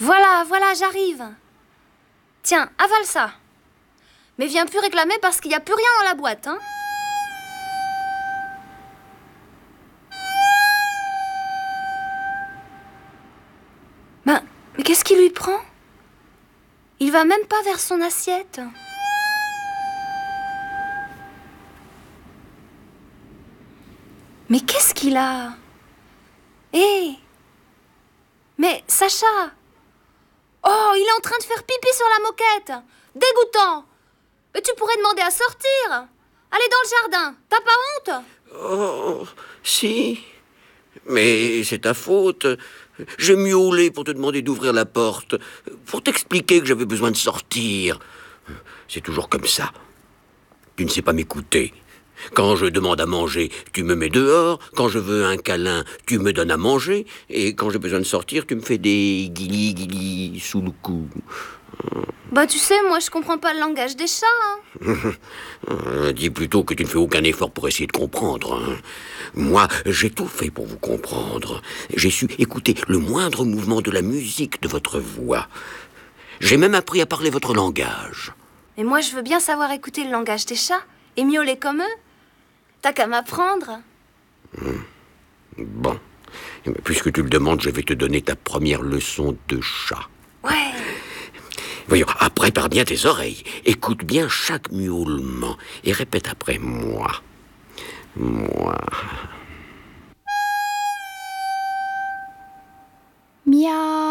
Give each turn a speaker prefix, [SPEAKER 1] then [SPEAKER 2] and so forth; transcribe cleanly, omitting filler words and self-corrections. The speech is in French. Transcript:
[SPEAKER 1] Voilà, j'arrive. Tiens, avale ça. Mais viens plus réclamer parce qu'il n'y a plus rien dans la boîte, hein. Mais qu'est-ce qui lui prend? Il va même pas vers son assiette. Mais qu'est-ce qu'il a? Hé! Mais Sacha! Oh, il est en train de faire pipi sur la moquette! Dégoûtant! Mais tu pourrais demander à sortir! Allez dans le jardin! T'as pas honte?
[SPEAKER 2] Oh, si. Mais c'est ta faute. J'ai miaulé pour te demander d'ouvrir la porte, pour t'expliquer que j'avais besoin de sortir. C'est toujours comme ça. Tu ne sais pas m'écouter. Quand je demande à manger, tu me mets dehors. Quand je veux un câlin, tu me donnes à manger. Et quand j'ai besoin de sortir, tu me fais des guilis sous le cou.
[SPEAKER 1] Bah tu sais, moi je comprends pas le langage des chats, hein.
[SPEAKER 2] Dis plutôt que tu ne fais aucun effort pour essayer de comprendre. Hein. Moi, j'ai tout fait pour vous comprendre. J'ai su écouter le moindre mouvement de la musique de votre voix. J'ai même appris à parler votre langage.
[SPEAKER 1] Et moi je veux bien savoir écouter le langage des chats et miauler comme eux. T'as qu'à m'apprendre.
[SPEAKER 2] Bon. Mais puisque tu le demandes, je vais te donner ta première leçon de chat.
[SPEAKER 1] Ouais.
[SPEAKER 2] Voyons, prépare bien tes oreilles. Écoute bien chaque miaulement et répète après moi. Moi.
[SPEAKER 1] Miaou.